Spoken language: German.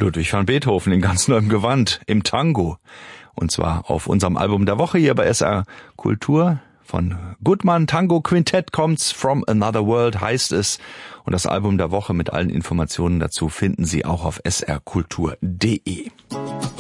Ludwig van Beethoven in ganz neuem Gewand, im Tango. Und zwar auf unserem Album der Woche hier bei SR Kultur. Von Gutmann Tango Quintett kommt's, From Another World heißt es. Und das Album der Woche mit allen Informationen dazu finden Sie auch auf srkultur.de.